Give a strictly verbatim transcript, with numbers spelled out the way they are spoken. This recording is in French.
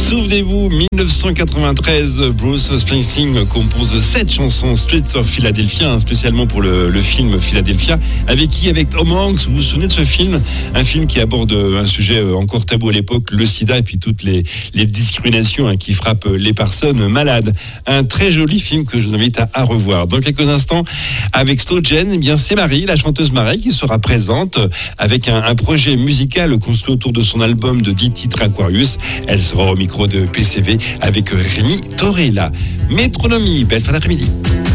Souvenez-vous, dix-neuf cent quatre-vingt-treize, Bruce Springsteen compose cette chanson Streets of Philadelphia, hein, spécialement pour le, le film Philadelphia. Avec qui? Avec Tom Hanks. Vous vous souvenez de ce film? Un film qui aborde un sujet encore tabou à l'époque, le sida et puis toutes les, les discriminations hein, qui frappent les personnes malades. Un très joli film que je vous invite à, à revoir. Dans quelques instants, avec Stogen, eh bien c'est Marie, la chanteuse Marie, qui sera présente avec un, un projet musical construit autour de son album de dix titres Aquarius. Elle sera au micro de P C V avec Rémi Torella. Métronomie, belle fin d'après-midi.